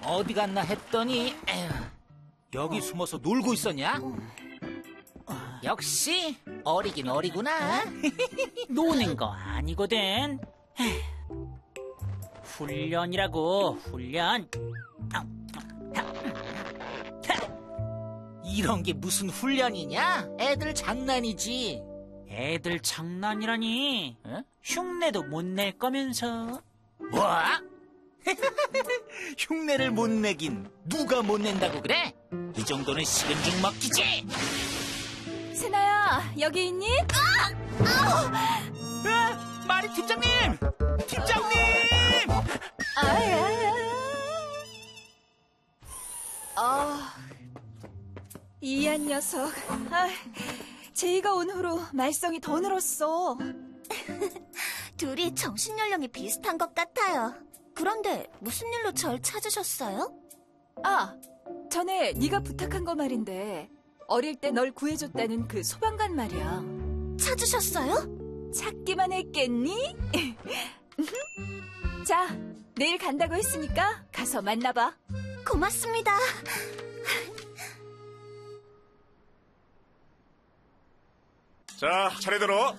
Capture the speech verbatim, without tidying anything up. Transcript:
어디 갔나 했더니 에휴, 여기 숨어서 놀고 있었냐? 역시 어리긴 어리구나. 노는 거 아니거든. 훈련이라고, 훈련. 이런 게 무슨 훈련이냐? 애들 장난이지. 애들 장난이라니. 어? 흉내도 못 낼 거면서. 뭐? 흉내를 못 내긴 누가 못 낸다고 그래? 이 정도는 식은 죽 먹기지. 세나야, 여기 있니? 아! 아우! 아, 마리 팀장님! 팀장님! 아야. 아, 이한 녀석. 아, 제이가 온 후로 말썽이 더 늘었어. 둘이 정신 연령이 비슷한 것 같아요. 그런데 무슨 일로 절 찾으셨어요? 아, 전에 네가 부탁한 거 말인데 어릴 때 널 구해줬다는 그 소방관 말이야. 찾으셨어요? 찾기만 했겠니? 자, 내일 간다고 했으니까 가서 만나봐. 고맙습니다. 자, 차례대로.